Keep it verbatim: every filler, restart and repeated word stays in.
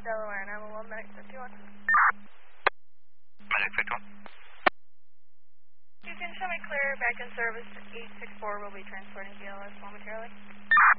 Delaware, nine one one, Medic fifty-one. Medic fifty-one. You can show me clear back in service to eight six four. We'll be transporting B L S momentarily.